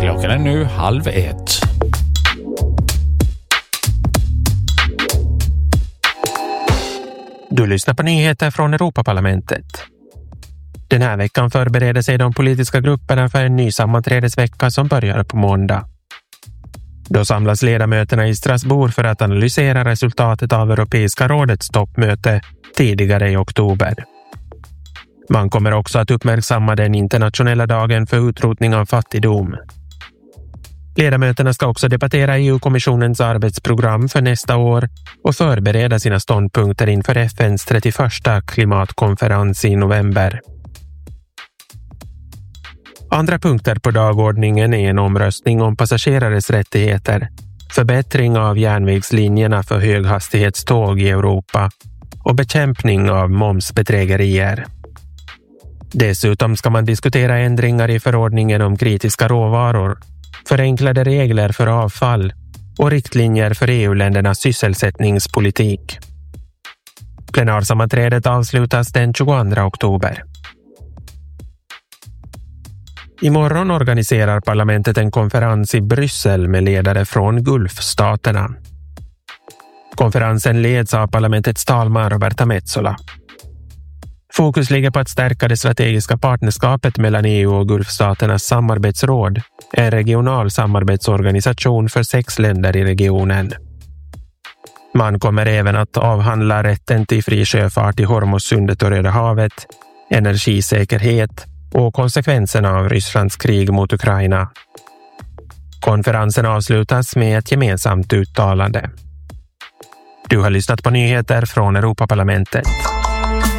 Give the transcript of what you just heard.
Klockan är nu 12:30. Du lyssnar på nyheter från Europaparlamentet. Den här veckan förbereder sig de politiska grupperna för en ny sammanträdesvecka som börjar på måndag. Då samlas ledamöterna i Strasbourg för att analysera resultatet av Europeiska rådets toppmöte tidigare i oktober. Man kommer också att uppmärksamma den internationella dagen för utrotning av fattigdom. Ledamöterna ska också debattera EU-kommissionens arbetsprogram för nästa år och förbereda sina ståndpunkter inför FN:s 31:a klimatkonferens i november. Andra punkter på dagordningen är en omröstning om passagerares rättigheter, förbättring av järnvägslinjerna för höghastighetståg i Europa och bekämpning av momsbedrägerier. Dessutom ska man diskutera ändringar i förordningen om kritiska råvaror, förenklade regler för avfall och riktlinjer för EU-ländernas sysselsättningspolitik. Plenarsammanträdet avslutas den 22 oktober. Imorgon organiserar parlamentet en konferens i Bryssel med ledare från Gulfstaterna. Konferensen leds av parlamentets talman Roberta Metsola. Fokus ligger på att stärka det strategiska partnerskapet mellan EU och Gulfstaternas samarbetsråd, en regional samarbetsorganisation för 6 länder i regionen. Man kommer även att avhandla rätten till fri sjöfart i Hormuzsundet och Röda havet, energisäkerhet och konsekvenserna av Rysslands krig mot Ukraina. Konferensen avslutas med ett gemensamt uttalande. Du har lyssnat på nyheter från Europaparlamentet.